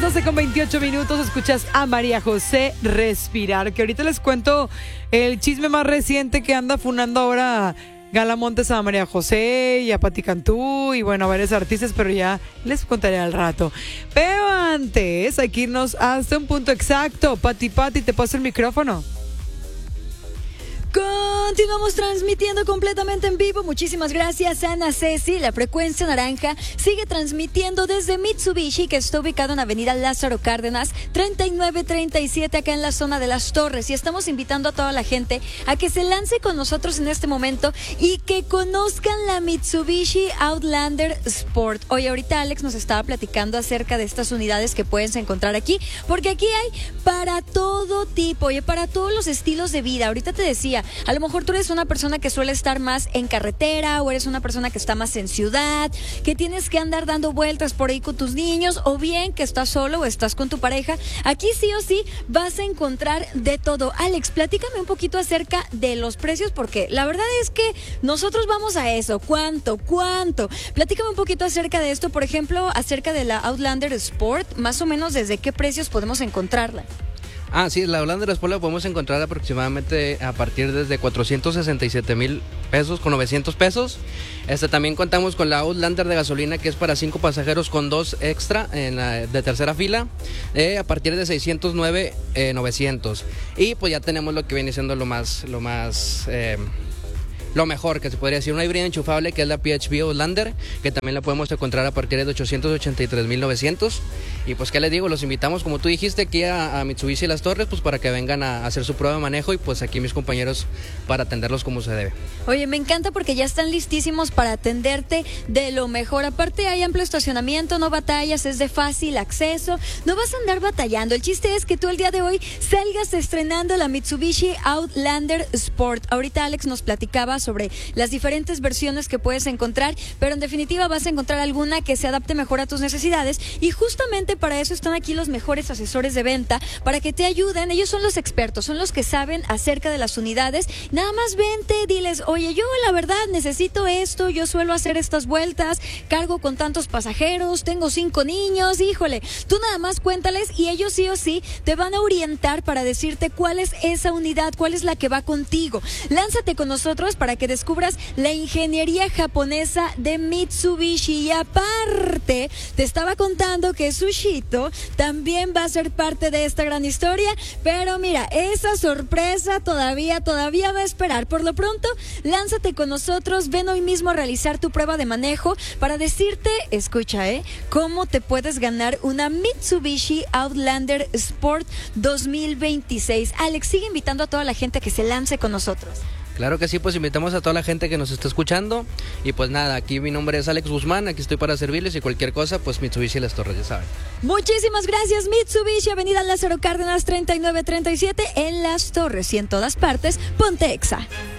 12:28, escuchas a María José Respirar, que ahorita les cuento el chisme más reciente que anda funando ahora Gala Montes a María José y a Pati Cantú y bueno, a varios artistas, pero ya les contaré al rato. Pero antes hay que irnos hasta un punto exacto. Pati, te paso el micrófono. Continuamos transmitiendo completamente en vivo. Muchísimas gracias, Ana Ceci. La frecuencia naranja sigue transmitiendo desde Mitsubishi, que está ubicado en Avenida Lázaro Cárdenas 3937, acá en la zona de Las Torres. Y estamos invitando a toda la gente a que se lance con nosotros en este momento y que conozcan la Mitsubishi Outlander Sport. Oye, ahorita Alex nos estaba platicando acerca de estas unidades que puedes encontrar aquí, porque aquí hay para todo tipo, oye, para todos los estilos de vida. Ahorita te decía, a lo mejor tú eres una persona que suele estar más en carretera, o eres una persona que está más en ciudad, que tienes que andar dando vueltas por ahí con tus niños, o bien que estás solo o estás con tu pareja. Aquí sí o sí vas a encontrar de todo. Alex, platícame un poquito acerca de los precios, porque la verdad es que nosotros vamos a eso. ¿Cuánto? Platícame un poquito acerca de esto, por ejemplo, acerca de la Outlander Sport, más o menos desde qué precios podemos encontrarla. Sí, la Outlander Sport la podemos encontrar aproximadamente a partir desde 467,000 pesos con 900 pesos. También contamos con la Outlander de gasolina, que es para 5 pasajeros con 2 extra de tercera fila, a partir de 609,900. Y pues ya tenemos lo que viene siendo lo mejor que se podría decir, una híbrida enchufable, que es la PHV Outlander, que también la podemos encontrar a partir de 883,900. Y pues qué les digo, los invitamos, como tú dijiste, aquí a Mitsubishi Las Torres, pues para que vengan a hacer su prueba de manejo, y pues aquí mis compañeros para atenderlos como se debe. Oye, me encanta porque ya están listísimos para atenderte de lo mejor. Aparte hay amplio estacionamiento, no batallas, es de fácil acceso, no vas a andar batallando. El chiste es que tú el día de hoy salgas estrenando la Mitsubishi Outlander Sport. Ahorita Alex nos platicaba sobre las diferentes versiones que puedes encontrar, pero en definitiva vas a encontrar alguna que se adapte mejor a tus necesidades, y justamente para eso están aquí los mejores asesores de venta, para que te ayuden. Ellos son los expertos, son los que saben acerca de las unidades. Nada más vente, diles, oye, yo la verdad necesito esto, yo suelo hacer estas vueltas, cargo con tantos pasajeros, tengo 5 niños, híjole, tú nada más cuéntales y ellos sí o sí te van a orientar para decirte cuál es esa unidad, cuál es la que va contigo. Lánzate con nosotros para que descubras la ingeniería japonesa de Mitsubishi. Y aparte, te estaba contando que Sushito también va a ser parte de esta gran historia, pero mira, esa sorpresa todavía va a esperar. Por lo pronto, lánzate con nosotros, ven hoy mismo a realizar tu prueba de manejo para decirte, escucha, cómo te puedes ganar una Mitsubishi Outlander Sport 2026. Alex, sigue invitando a toda la gente a que se lance con nosotros. Claro que sí, pues invitamos a toda la gente que nos está escuchando. Y pues nada, aquí mi nombre es Alex Guzmán, aquí estoy para servirles, y cualquier cosa, pues Mitsubishi Las Torres, ya saben. Muchísimas gracias, Mitsubishi, Avenida Lázaro Cárdenas 3937 en Las Torres, y en todas partes, ponte Exa.